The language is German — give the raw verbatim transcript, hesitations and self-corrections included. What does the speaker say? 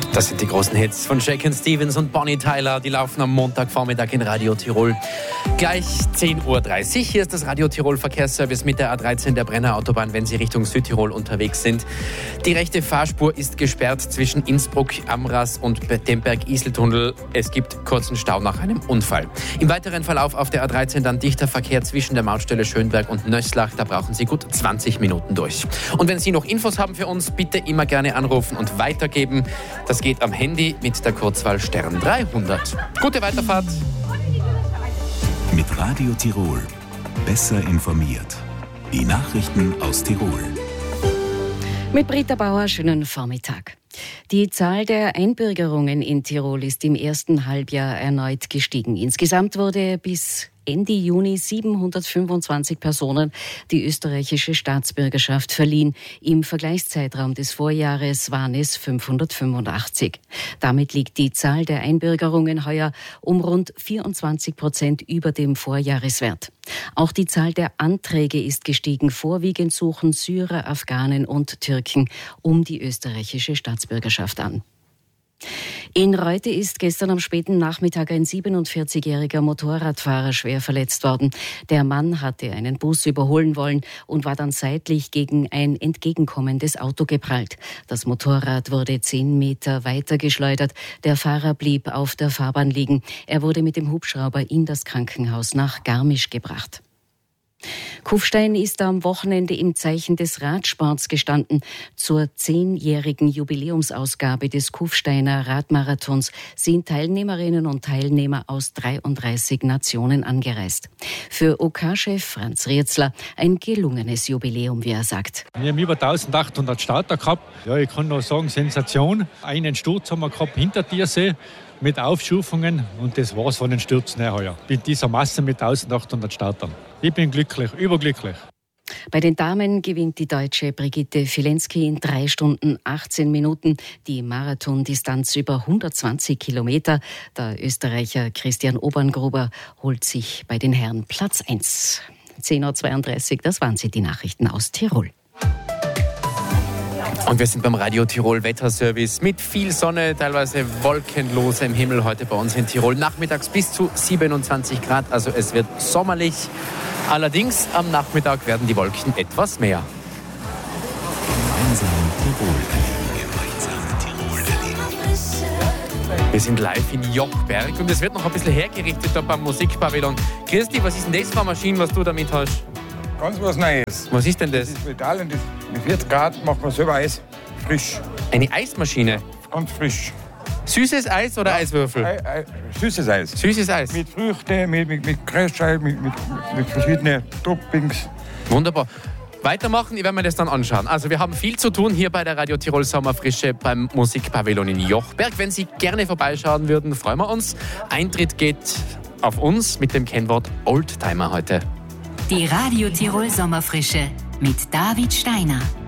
Das sind die großen Hits von Shakin' Stevens und Bonnie Tyler. Die laufen am Montagvormittag in Radio Tirol. Gleich zehn Uhr dreißig. Hier ist das Radio Tirol Verkehrsservice mit der A dreizehn der Brenner Autobahn, wenn Sie Richtung Südtirol unterwegs sind. Die rechte Fahrspur ist gesperrt zwischen Innsbruck, Amras und dem Berg-Isel-Tunnel. Es gibt kurzen Stau nach einem Unfall. Im weiteren Verlauf auf der A dreizehn dann dichter Verkehr zwischen der Mautstelle Schönberg und Nösslach. Da brauchen Sie gut zwanzig Minuten durch. Und wenn Sie noch Infos haben für uns, bitte immer gerne anrufen und weitergeben. Das geht am Handy mit der Kurzwahl Stern dreihundert. Gute Weiterfahrt. Mit Radio Tirol. Besser informiert. Die Nachrichten aus Tirol. Mit Britta Bauer, schönen Vormittag. Die Zahl der Einbürgerungen in Tirol ist im ersten Halbjahr erneut gestiegen. Insgesamt wurde bis Ende Juni siebenhundertfünfundzwanzig Personen die österreichische Staatsbürgerschaft verliehen. Im Vergleichszeitraum des Vorjahres waren es fünfhundertfünfundachtzig. Damit liegt die Zahl der Einbürgerungen heuer um rund vierundzwanzig Prozent über dem Vorjahreswert. Auch die Zahl der Anträge ist gestiegen. Vorwiegend suchen Syrer, Afghanen und Türken um die österreichische Staatsbürgerschaft an. In Reute ist gestern am späten Nachmittag ein siebenundvierzigjähriger Motorradfahrer schwer verletzt worden. Der Mann hatte einen Bus überholen wollen und war dann seitlich gegen ein entgegenkommendes Auto geprallt. Das Motorrad wurde zehn Meter weiter geschleudert. Der Fahrer blieb auf der Fahrbahn liegen. Er wurde mit dem Hubschrauber in das Krankenhaus nach Garmisch gebracht. Kufstein ist am Wochenende im Zeichen des Radsports gestanden. Zur zehnjährigen Jubiläumsausgabe des Kufsteiner Radmarathons sind Teilnehmerinnen und Teilnehmer aus dreiunddreißig Nationen angereist. Für O K-Chef Franz Rietzler ein gelungenes Jubiläum, wie er sagt. Wir haben über eintausendachthundert Starter gehabt. Ja, ich kann nur sagen, Sensation. Einen Sturz haben wir gehabt hinter Tiersee mit Aufschufungen und das war's von den Stürzen her heuer. In dieser Masse mit eintausendachthundert Startern. Ich bin glücklich, überglücklich. Bei den Damen gewinnt die Deutsche Brigitte Filensky in drei Stunden achtzehn Minuten die Marathondistanz über hundertzwanzig Kilometer. Der Österreicher Christian Oberngruber holt sich bei den Herren Platz eins. zehn Uhr zweiunddreißig, das waren sie, die Nachrichten aus Tirol. Und wir sind beim Radio Tirol Wetterservice mit viel Sonne, teilweise wolkenlosem Himmel heute bei uns in Tirol. Nachmittags bis zu siebenundzwanzig Grad, also es wird sommerlich. Allerdings am Nachmittag werden die Wolken etwas mehr. Gemeinsam Tirol erleben. Gemeinsam Tirol erleben. Wir sind live in Jochberg und es wird noch ein bisschen hergerichtet da beim Musikpavillon. Christi, was ist denn das für eine Maschine, was du damit hast? Ganz was Neues. Was ist denn das? Das ist Metall und das mit vierzig Grad macht man selber Eis. Frisch. Eine Eismaschine? Ganz frisch. Süßes Eis oder ja, Eiswürfel? Ei, Ei, süßes Eis. Süßes Eis? Mit Früchten, mit, mit, mit Crashscheiben, mit, mit, mit verschiedenen Toppings. Wunderbar. Weitermachen, ich werde mir das dann anschauen. Also wir haben viel zu tun hier bei der Radio Tirol Sommerfrische beim Musikpavillon in Jochberg. Wenn Sie gerne vorbeischauen würden, freuen wir uns. Eintritt geht auf uns mit dem Kennwort Oldtimer heute. Die Radio Tirol Sommerfrische mit David Steiner.